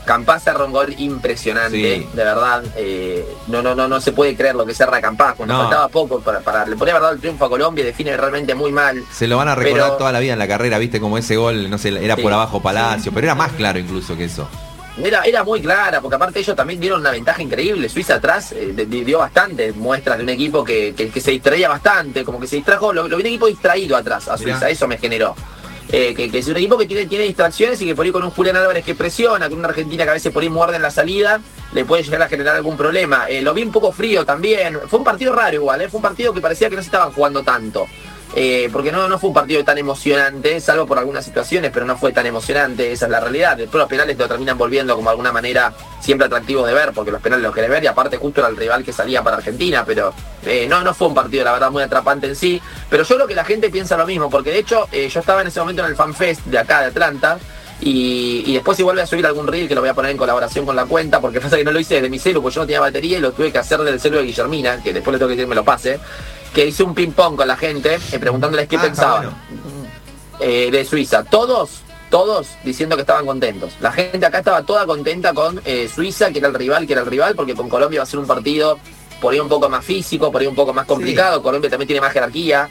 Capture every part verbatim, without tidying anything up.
Campaz cerró un gol impresionante, sí. de verdad. Eh, no, no, no, no se puede creer lo que cerra Campaz. Cuando no. faltaba poco para, para le podría haber dado el triunfo a Colombia, define realmente muy mal. Se lo van a recordar pero, toda la vida en la carrera, viste, como ese gol, no sé, era sí. por abajo Palacio, sí. pero era más claro incluso que eso. Era, era muy clara, porque aparte ellos también dieron una ventaja increíble. Suiza atrás eh, dio bastante muestras de un equipo que, que, que se distraía bastante, como que se distrajo, lo, lo vi un equipo distraído atrás a Suiza, Mirá. eso me generó. Eh, que, que es un equipo que tiene, tiene distracciones y que por ahí con un Julián Álvarez que presiona, con una Argentina que a veces por ahí muerde en la salida, le puede llegar a generar algún problema. Eh, lo vi un poco frío también. Fue un partido raro igual, ¿eh? Fue un partido que parecía que no se estaban jugando tanto. Eh, porque no, no fue un partido tan emocionante, salvo por algunas situaciones, pero no fue tan emocionante, esa es la realidad. Después los penales lo terminan volviendo como de alguna manera siempre atractivo de ver, porque los penales los querés ver y aparte justo era el rival que salía para Argentina, pero eh, no, no fue un partido la verdad muy atrapante en sí, pero yo creo que la gente piensa lo mismo, porque de hecho eh, yo estaba en ese momento en el FanFest de acá de Atlanta, Y, y después igual voy a subir algún reel que lo voy a poner en colaboración con la cuenta, porque pasa que no lo hice desde mi celu, porque yo no tenía batería y lo tuve que hacer del celu de Guillermina, que después le tengo que decir que me lo pase, que hice un ping pong con la gente, eh, preguntándoles qué ah, pensaban bueno. eh, de Suiza. Todos, todos diciendo que estaban contentos. La gente acá estaba toda contenta con eh, Suiza, que era el rival, que era el rival, porque con Colombia va a ser un partido por ahí un poco más físico, por ahí un poco más complicado. Sí. Colombia también tiene más jerarquía.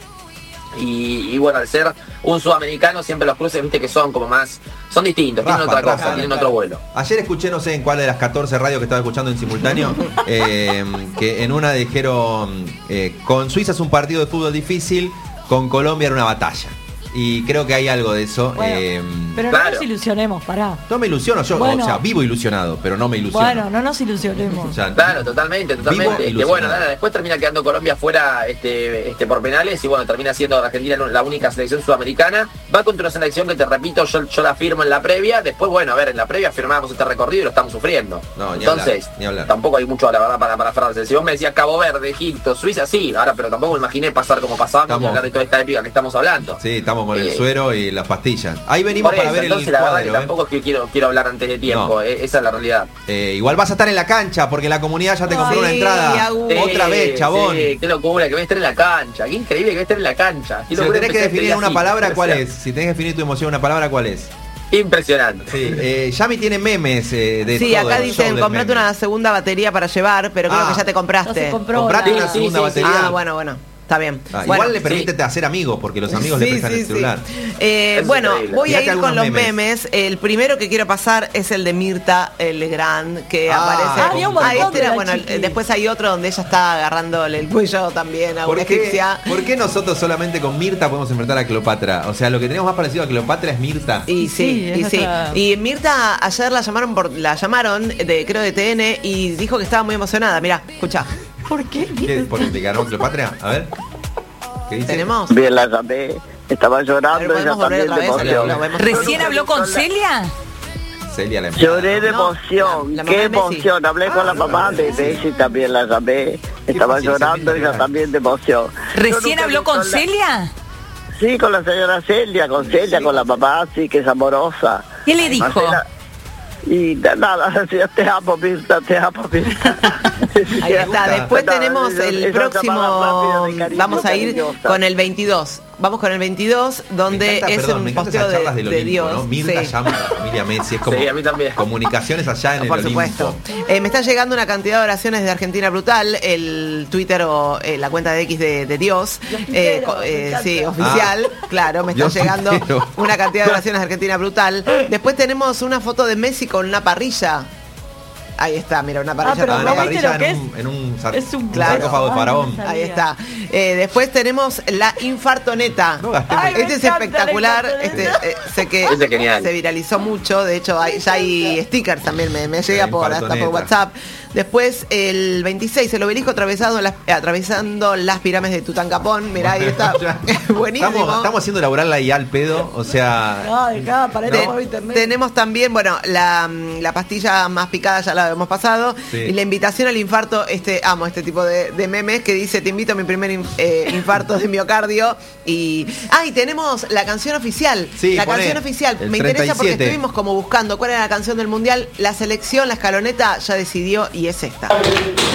Y, y bueno, al ser un sudamericano, siempre los cruces, viste que son como más, son distintos, raspa, tienen otra raspa, cosa, tienen otro vuelo. Ayer escuché, no sé en cuál de las catorce radios que estaba escuchando en simultáneo, eh, que en una dijeron, eh, con Suiza es un partido de fútbol difícil, con Colombia era una batalla. Y creo que hay algo de eso. Bueno, eh, pero claro. no nos ilusionemos, pará. No me ilusiono yo, bueno, o sea, vivo ilusionado, pero no me ilusiono. Bueno, no nos ilusionemos. O sea, claro, totalmente, totalmente. Que bueno, nada, después termina quedando Colombia fuera este, este, por penales y bueno, termina siendo Argentina la única selección sudamericana. Va contra una selección que te repito, yo, yo la firmo en la previa. Después, bueno, a ver, en la previa firmamos este recorrido y lo estamos sufriendo. No, ni Entonces, hablar, ni hablar. Tampoco hay mucho, la verdad, para, para Francia. Si vos me decías Cabo Verde, Egipto, Suiza, sí, ahora, pero tampoco me imaginé pasar como pasábamos y hablar de toda esta épica que estamos hablando. Sí, estamos con eh, el suero y las pastillas. Ahí venimos eso, para ver entonces, el la cuadro. Verdad que tampoco es que quiero, quiero hablar antes de tiempo, no. eh, esa es la realidad. Eh, igual vas a estar en la cancha, porque la comunidad ya te compró sí, una entrada. Sí, otra vez, chabón. Sí, qué locura, que voy a estar en la cancha. Qué increíble que voy a estar en la cancha. Si lo tenés que definir en una palabra, ¿cuál es? Si tenés que definir tu emoción en una palabra, ¿cuál es? Impresionante. Sí, eh, Yami tiene memes eh, de Sí, todo, acá dicen, comprate una segunda batería para llevar, pero creo ah, que ya te compraste. Comprate una sí, segunda sí, batería. Sí. Ah, bueno, bueno. Está bien. Ah, bueno, igual le permite sí. hacer amigos, porque los amigos sí, le prestan sí, el celular. Sí. Eh, bueno, voy Fíjate a ir con los memes. memes. El primero que quiero pasar es el de Mirta Legrand, que ah, aparece. Ah, había un montón ah, este era, bueno, chiqui. Después hay otro donde ella está agarrándole el cuello también a una egipcia. ¿Por qué nosotros solamente con Mirta podemos enfrentar a Cleopatra? O sea, lo que tenemos más parecido a Cleopatra es Mirta. Y sí, sí y sí. Otra... Y Mirta ayer la llamaron por, la llamaron de creo de T N y dijo que estaba muy emocionada. Mirá, escucha. ¿Por qué? ¿Qué? ¿Porque te ganó Cleopatra? A ver. ¿Qué dice? ¿Tenemos? Bien, la llamé, estaba llorando, ella también de emoción. ¿Recién habló con Celia? Celia la Lloré de emoción, no, qué emoción, hablé ah, con la mamá de ella y también la llamé, estaba llorando, ella también de emoción. ¿Recién habló con Celia? Sí, con la señora Celia, con Celia, con la mamá, sí, que es amorosa. ¿Qué le dijo? Marcela, y nada, decía, te amo, Mirta, te amo, Mirta. Ahí está, después tenemos el próximo, vamos a ir con el veintidós. Vamos con el veintidós, donde encanta, es perdón, un posteo de, de, de Dios. ¿No? Mirta sí. llama a la familia Messi, es como sí, a mí también. Comunicaciones allá en no, el por Olimpo. Supuesto. Eh, me está llegando una cantidad de oraciones de Argentina brutal, el Twitter o eh, la cuenta de X de, de Dios, eh, eh, sí, oficial, ah, claro, me está Dios llegando quiero. una cantidad de oraciones de Argentina brutal. Después tenemos una foto de Messi con una parrilla. Ahí está, mira, una parrilla. Ah, pero una parrilla en un, en un, sar es un sarcófago de faraón. Ahí está. Eh, después tenemos la infartoneta. No, Ay, este es espectacular. Este, eh, sé que es se viralizó mucho. De hecho, hay, ya hay stickers también. Me, me llega por, hasta por WhatsApp. Después, el veintiséis, el obelisco atravesado las, atravesando las pirámides de Tutankamón. Mirá, ahí está. Buenísimo. Estamos, estamos haciendo laburarla ahí al pedo. O sea. No, dejá, para no. internet. Tenemos también, bueno, la, la pastilla más picada ya la hemos pasado. Sí. Y la invitación al infarto, este amo este tipo de, de memes que dice, te invito a mi primer in, eh, infarto de miocardio. Y. Ah, y tenemos la canción oficial. Sí, la canción oficial. Me interesa treinta y siete. Porque estuvimos como buscando cuál era la canción del mundial. La selección, la escaloneta, ya decidió y es esta.